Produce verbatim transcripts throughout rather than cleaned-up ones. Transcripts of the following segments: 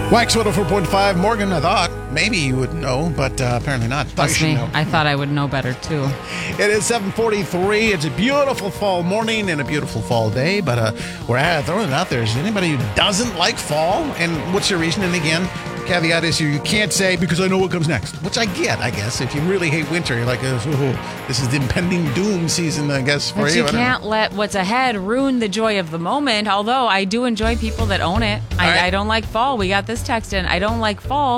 Wax one oh four point five. Morgan, I thought maybe you would know, but uh, apparently not. Trust me, know. I thought I would know better, too. It is seven forty-three. It's a beautiful fall morning and a beautiful fall day, but uh, we're uh, throwing it out there. Is there anybody who doesn't like fall? And what's your reason? And again, caveat is you can't say, because I know what comes next, which I get, I guess. If you really hate winter, you're like, oh, this is the impending doom season, I guess, for but you. you can't let what's ahead ruin the joy of the moment, although I do enjoy people that own it. I, right. I don't like fall. We got this text in. I don't like fall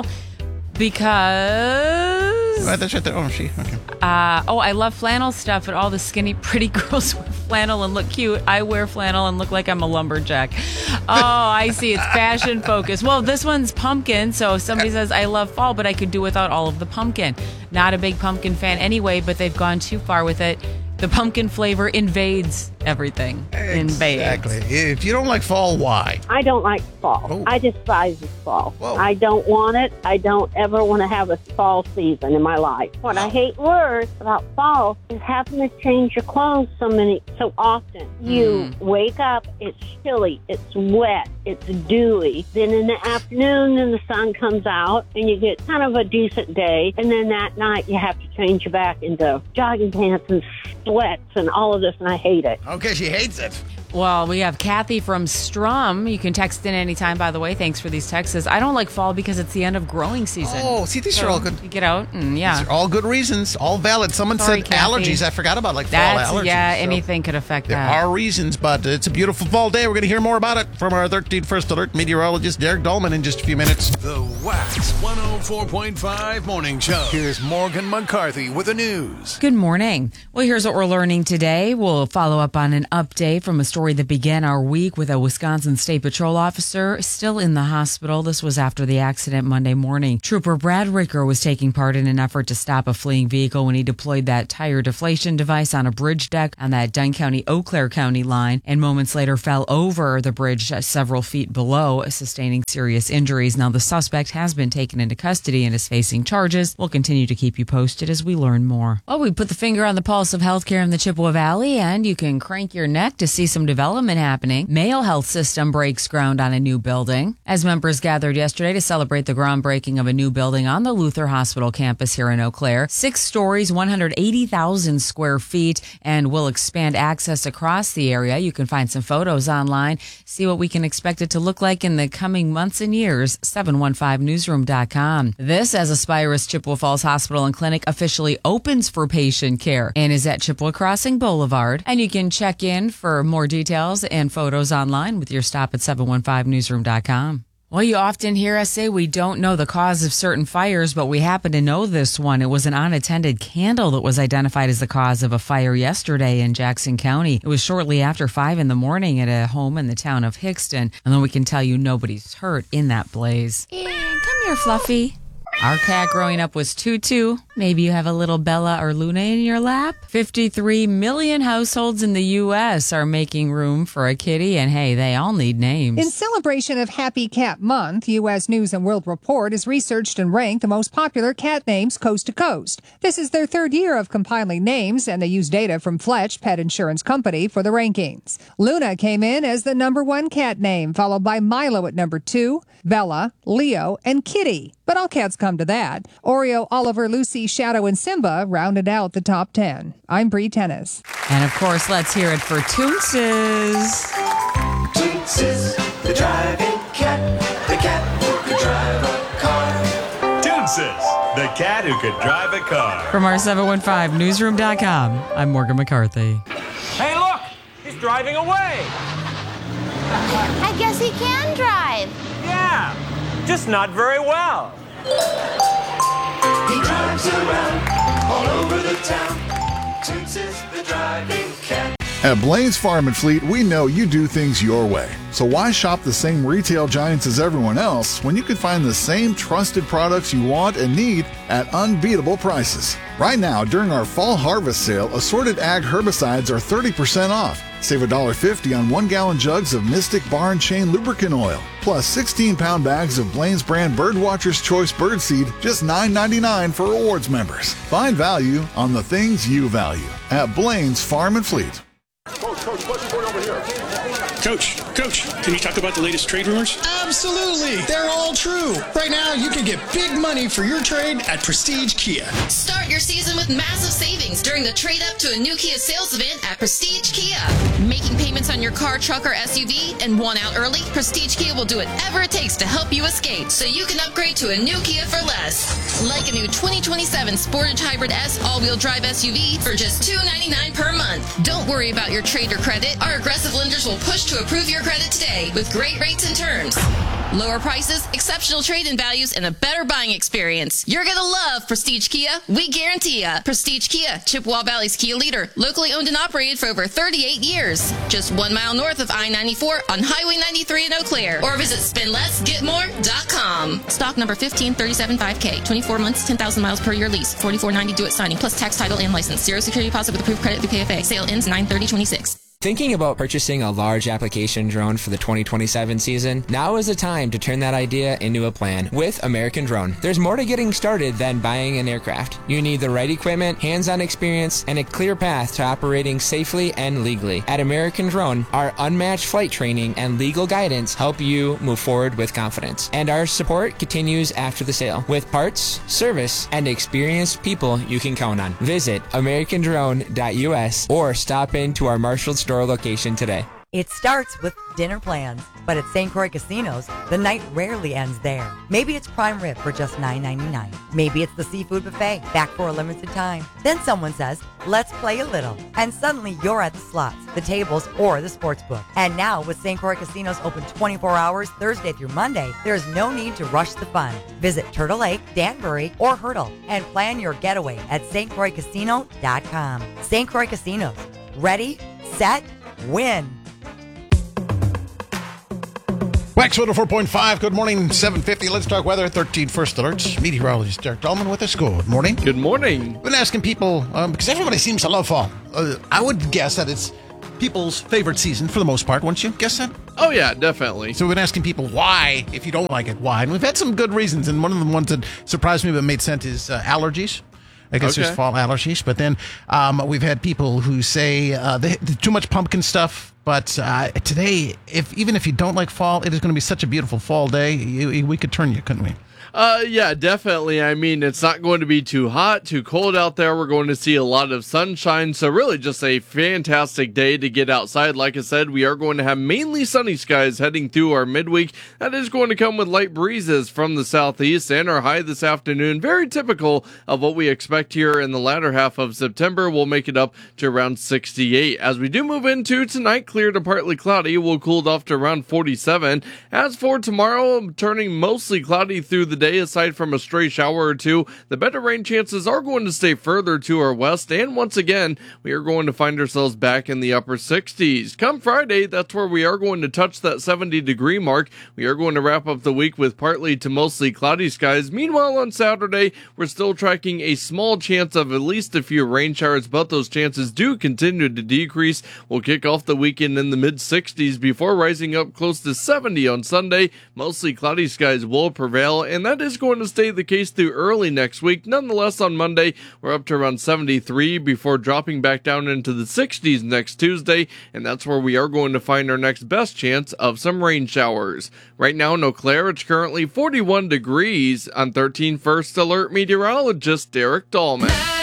because... Oh, that's right there. Oh, she. Okay. Uh, oh, I love flannel stuff, but all the skinny, pretty girls wear flannel and look cute. I wear flannel and look like I'm a lumberjack. Oh, I see. It's fashion focused. Well, this one's pumpkin, so if somebody says, I love fall, but I could do without all of the pumpkin. Not a big pumpkin fan anyway, but they've gone too far with it. The pumpkin flavor invades everything. Exactly. Invades. If you don't like fall, why? I don't like fall. Oh. I despise the fall. Whoa. I don't want it. I don't ever want to have a fall season in my life. What I hate worse about fall is having to change your clothes so many, so often. You Mm. wake up, it's chilly, it's wet, it's dewy. Then in the afternoon, then the sun comes out and you get kind of a decent day. And then that night you have to change you back into jogging pants and sweats and all of this, and I hate it. Okay, she hates it. Well, we have Kathy from Strum. You can text in anytime, by the way. Thanks for these texts. I don't like fall because it's the end of growing season. Oh, see, these so are all good. You get out and yeah. These are all good reasons, all valid. Someone Sorry, said Kathy. allergies. I forgot about like fall That's, allergies. yeah, so anything could affect there that. are reasons, but it's a beautiful fall day. We're going to hear more about it from our thirteenth First Alert meteorologist, Derek Dolman, in just a few minutes. The Wax one oh four point five Morning Show. Here's Morgan McCarthy with the news. Good morning. Well, here's what we're learning today. We'll follow up on an update from a story that began our week with a Wisconsin State Patrol officer still in the hospital. This was after the accident Monday morning. Trooper Brad Ricker was taking part in an effort to stop a fleeing vehicle when he deployed that tire deflation device on a bridge deck on that Dunn County-Eau Claire County line, and moments later fell over the bridge several feet below, sustaining serious injuries. Now, the suspect has been taken into custody and is facing charges. We'll continue to keep you posted as we learn more. Well, we put the finger on the pulse of healthcare in the Chippewa Valley, and you can crank your neck to see some development happening. Mayo Health System breaks ground on a new building. As members gathered yesterday to celebrate the groundbreaking of a new building on the Luther Hospital campus here in Eau Claire. Six stories, one hundred eighty thousand square feet, and will expand access across the area. You can find some photos online, see what we can expect it to look like in the coming months and years. seven one five newsroom dot com. This as Aspirus Chippewa Falls Hospital and Clinic officially opens for patient care and is at Chippewa Crossing Boulevard. And you can check in for more details and photos online with your stop at seven one five newsroom dot com. Well, you often hear us say we don't know the cause of certain fires, but we happen to know this one. It was an unattended candle that was identified as the cause of a fire yesterday in Jackson County. It was shortly after five in the morning at a home in the town of Hickston. And then we can tell you nobody's hurt in that blaze. And come here, Fluffy. Our cat growing up was Tutu. Maybe you have a little Bella or Luna in your lap. fifty-three million households in the U S are making room for a kitty, and hey, they all need names. In celebration of Happy Cat Month, U S News and World Report has researched and ranked the most popular cat names coast to coast. This is their third year of compiling names, and they use data from Fletch Pet Insurance Company for the rankings. Luna came in as the number one cat name, followed by Milo at number two, Bella, Leo, and Kitty. But all cats come to that. Oreo, Oliver, Lucy, Shadow, and Simba rounded out the top ten. I'm Bree Tennis. And of course, let's hear it for Toonses. Toonses, the driving cat, the cat who could drive a car. Toonses, the cat who could drive a car. From our seven one five newsroom dot com, I'm Morgan McCarthy. Hey, look! He's driving away! I guess he can drive. Yeah, just not very well. He drives around all over the town. Toonses, the driving cat. At Blaine's Farm and Fleet, we know you do things your way. So why shop the same retail giants as everyone else when you can find the same trusted products you want and need at unbeatable prices? Right now, during our fall harvest sale, assorted ag herbicides are thirty percent off. Save one dollar fifty on one-gallon jugs of Mystic Bar and Chain lubricant oil, plus sixteen-pound bags of Blaine's brand Birdwatcher's Choice Birdseed, just nine ninety-nine for rewards members. Find value on the things you value at Blaine's Farm and Fleet. Coach, coach, question for you over here. Coach, Coach, can you talk about the latest trade rumors? Absolutely. They're all true. Right now, you can get big money for your trade at Prestige Kia. Start your season with massive savings during the trade up to a new Kia sales event at Prestige Kia. Making payments on your car, truck, or S U V and want out early? Prestige Kia will do whatever it takes to help you escape so you can upgrade to a new Kia for less. Like a new twenty twenty-seven Sportage Hybrid S all-wheel drive S U V for just two hundred ninety-nine dollars per month. Don't worry about your trade or credit. Our aggressive lenders will push to approve your credit today with great rates and terms. Lower prices, exceptional trade-in values, and a better buying experience. You're going to love Prestige Kia. We guarantee ya. Prestige Kia, Chippewa Valley's Kia leader. Locally owned and operated for over thirty-eight years. Just one mile north of I ninety-four on Highway ninety-three in Eau Claire. Or visit spend less get more dot com. Stock number fifteen thirty-seven five K. twenty-four months, ten thousand miles per year lease. forty-four ninety due at signing, plus tax, title, and license. Zero security deposit with approved credit through K F A. Sale ends nine thirty twenty-six. Thinking about purchasing a large application drone for the twenty twenty-seven season? Now is the time to turn that idea into a plan with American Drone. There's more to getting started than buying an aircraft. You need the right equipment, hands-on experience, and a clear path to operating safely and legally. At American Drone, our unmatched flight training and legal guidance help you move forward with confidence. And our support continues after the sale with parts, service, and experienced people you can count on. Visit american drone dot U S or stop into our Marshall store location today. It starts with dinner plans, but at Saint Croix Casinos, the night rarely ends there. Maybe it's prime rib for just nine ninety-nine. Maybe it's the seafood buffet, back for a limited time. Then someone says, let's play a little. And suddenly you're at the slots, the tables, or the sports book. And now with Saint Croix Casinos open twenty-four hours, Thursday through Monday, there's no need to rush the fun. Visit Turtle Lake, Danbury, or Hurdle and plan your getaway at S T Croix Casino dot com. Saint Croix Casinos. Ready, set, win. Wax one oh four point five, good morning, seven fifty. Let's talk weather, thirteen First Alerts. Meteorologist Derek Dahlman with us. Good morning. Good morning. I've been asking people, um, because everybody seems to love fall. Uh, I would guess that it's people's favorite season for the most part, wouldn't you guess that? Oh, yeah, definitely. So we've been asking people why, if you don't like it, why. And we've had some good reasons, and one of the ones that surprised me but made sense is uh, allergies. I guess okay. There's fall allergies, but then um, we've had people who say uh, they, too much pumpkin stuff. But uh, today, if even if you don't like fall, it is going to be such a beautiful fall day. You, we could turn you, couldn't we? Uh, yeah, definitely. I mean, it's not going to be too hot, too cold out there. We're going to see a lot of sunshine. So really just a fantastic day to get outside. Like I said, we are going to have mainly sunny skies heading through our midweek. That is going to come with light breezes from the southeast, and our high this afternoon, very typical of what we expect here in the latter half of September. We'll make it up to around sixty-eight. As we do move into tonight, clear to partly cloudy. We'll cool off to around forty-seven. As for tomorrow, turning mostly cloudy through the day, aside from a stray shower or two. The better rain chances are going to stay further to our west, and once again, we are going to find ourselves back in the upper sixties. Come Friday, that's where we are going to touch that seventy degree mark. We are going to wrap up the week with partly to mostly cloudy skies. Meanwhile, on Saturday, we're still tracking a small chance of at least a few rain showers, but those chances do continue to decrease. We'll kick off the weekend in the mid sixties before rising up close to seventy on Sunday. Mostly cloudy skies will prevail, and that is going to stay the case through early next week. Nonetheless, on Monday, we're up to around seventy-three before dropping back down into the sixties next Tuesday, and that's where we are going to find our next best chance of some rain showers. Right now in Eau Claire, it's currently forty-one degrees. On thirteen First Alert meteorologist Derek Dahlman.